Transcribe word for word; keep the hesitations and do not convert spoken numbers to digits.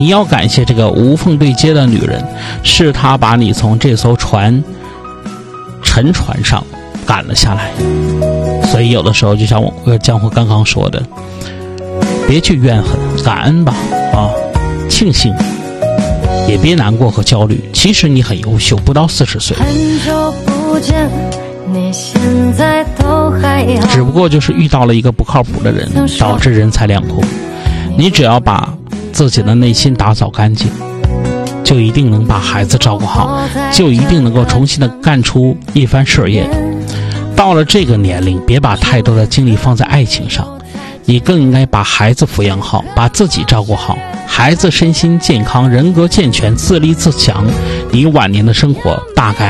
你要感谢这个无缝对接的女人，是她把你从这艘船沉船上赶了下来。所以有的时候就像我江湖刚刚说的，别去怨恨，感恩吧，啊，庆幸，也别难过和焦虑。其实你很优秀，不到四十岁， 你现在都还好， 只不过就是遇到了一个不靠谱的人，导致人财两空。你只要把自己的内心打扫干净，就一定能把孩子照顾好，就一定能够重新的干出一番事业。到了这个年龄，别把太多的精力放在爱情上，你更应该把孩子抚养好，把自己照顾好。孩子身心健康，人格健全，自立自强，你晚年的生活大概